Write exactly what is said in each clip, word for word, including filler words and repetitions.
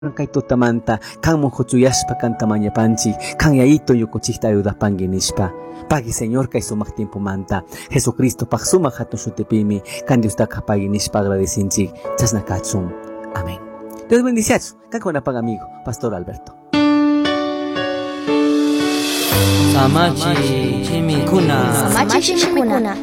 kay tutamanta kang mojochuyashpa kan tamañapanchik kan yayito yukuchikta ayudapanki nishpa pagi Señor kay sumak tiempomanta Jesucristo pag sumak hatun shutipimi kan Dios takapagi nishpa agradecinchik chasna kachun. Amén. Dios bendiciachu kang kunapag amigo Pastor Alberto. Samachi chimikuna Samachi chimikuna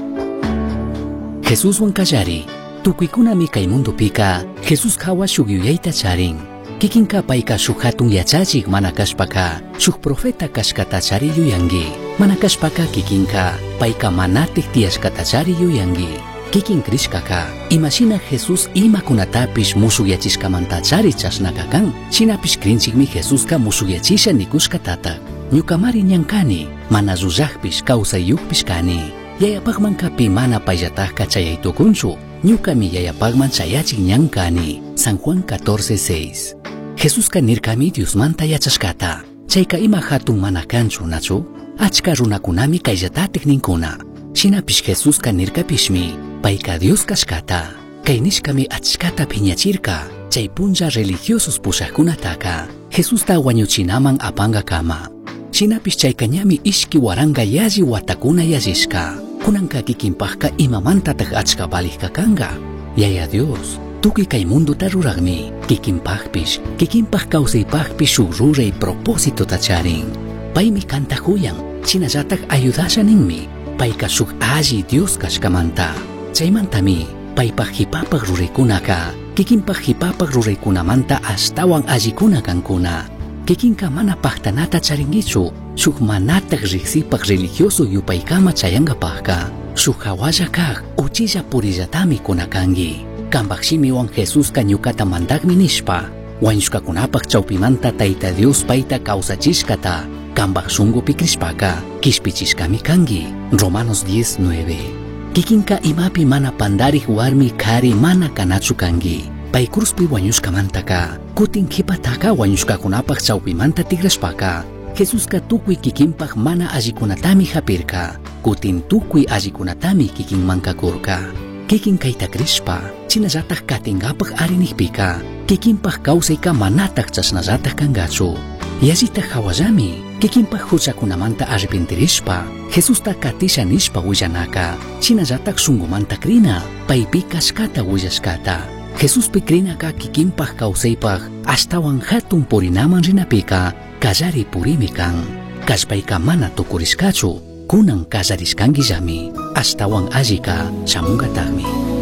Jesús wankallari tukuykuna mi kay mundo pika Jesús kawa shugyuyayta charin kikinka payka shuk hatun yachachik mana kashpaka shuk profeta kashkata chari yuyangi mana kashpaka kikinka payka manatik tiyashkata chari yuyangi kikin krishkaka imashina Jesús imakunatapish musukyachishkamanta chari chashnaka kan shinapish krinchikmi Jesuska musukyachisha nikushkatatak ñukamari ñankani mana llullakpish kawsayukpish kani yayapakmankapi mana payllatajka chayaytukunchu ñukami yayapakman chayachik ñankani San Juan catorce seis. Jesuska nirkami Diosmanta yachashkata chayka ima hatun mana kanchu nachu achka runakunami kayllatatik ninkuna shinapish Jesuska nirkapishmi payka Dios kashkata kay nishkami achkata phiñachirka chay punlla religiosos pushakkunataka Jesusta wañuchinaman apanga kama shinapish chaykañami ishki waranga yalli watakuna yallishka kunanka kikinpajka imamantataq achka balijka kanga yaya Dios tukuy kay mundota ruraqmi kikinpajpish kikinpaj kawsaypajpish shuk ruray propósitota charin paymi kantajuyan shinallatak ayudasha ninmi payka shuk alli Dios kashkamanta chaymantami paypaj hipapaj ruraykunaka kikinpaj hipapaj ruraykunamanta astawan allikuna kankuna kikinka mana pajtanata charingichu shuk manataq riqsipaq religioso yupaykama chayankapajka shuk hawalla kaq uchilla purillatami kunakanki Kambakshimiwan Jesuska ñukata mandakmi nishpa wañushkakunapaq chawpimanta Tayta Dios payta kawsachishkata kambak shunqupi krishpaka kishpichishkami kanki Romanos diez nueve. Kikinka imapi mana pandariq warmi kari mana kanachu kanki pay cruzpi wañushkamantaka kutin qhipataka wañushkakunapaq chawpimanta tigrashpaka Jesuska tukuy kikinpaq mana allikunatami hapirka kutin tukuy allikunatami kikinmankakurka kikin kayta krishpa chinallatak katingapak arinigpika kikinpaj kawsayka manatak chasnallatak kangachu yallitak hawallami kikinpaj huchakunamanta arrepentirishpa Jesusta katisha nishpa willanaka chinallatak shunqumanta krina paypi kashkata willashkata Jesuspi krinaka kikinpaj kawsaypaj ashtawan hatun purinaman rinapika kallari purimi kan kashpayka mana tukurishkachu kunan kallarishkankillami ashtawan allika shamunqataqmi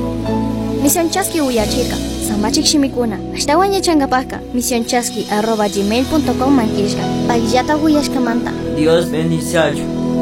Misión Chasqui uyachika Samachik shimikuna ashtawan yachankapajka misión chasqui arroba gmail punto com mankishka payllata uyashkamanta Dios bendice.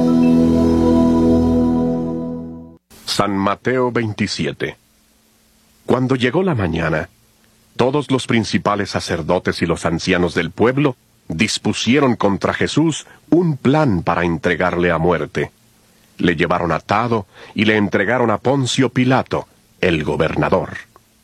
San Mateo veintisiete. Cuando llegó la mañana, todos los principales sacerdotes y los ancianos del pueblo dispusieron contra Jesús un plan para entregarle a muerte. Le llevaron atado y le entregaron a Poncio Pilato, el gobernador.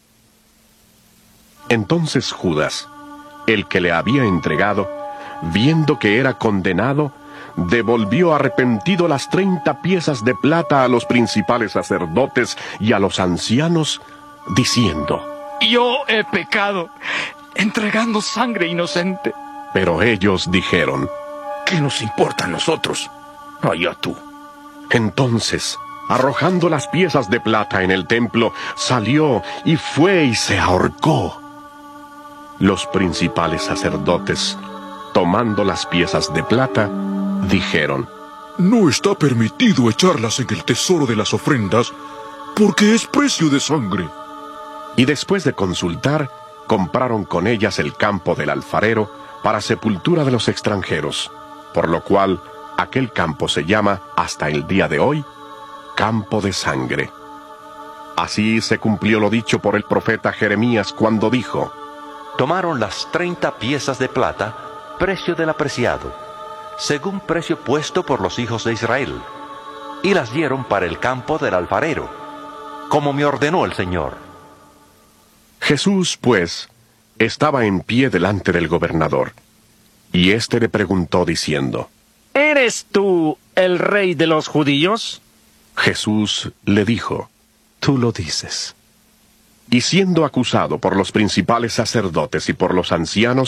Entonces Judas, el que le había entregado, viendo que era condenado, devolvió arrepentido las treinta piezas de plata a los principales sacerdotes y a los ancianos, diciendo: Yo he pecado, entregando sangre inocente. Pero ellos dijeron: ¿Qué nos importa a nosotros? Allá tú. Entonces, arrojando las piezas de plata en el templo, salió y fue y se ahorcó. Los principales sacerdotes, tomando las piezas de plata, dijeron: No está permitido echarlas en el tesoro de las ofrendas, porque es precio de sangre. Y después de consultar, compraron con ellas el campo del alfarero para sepultura de los extranjeros, por lo cual aquel campo se llama hasta el día de hoy Campo de Sangre. Así se cumplió lo dicho por el profeta Jeremías cuando dijo: Tomaron las treinta piezas de plata, precio del apreciado, según precio puesto por los hijos de Israel, y las dieron para el campo del alfarero, como me ordenó el Señor. Jesús, pues, estaba en pie delante del gobernador, y éste le preguntó diciendo: ¿Eres tú el rey de los judíos? Jesús le dijo: Tú lo dices. Y siendo acusado por los principales sacerdotes y por los ancianos,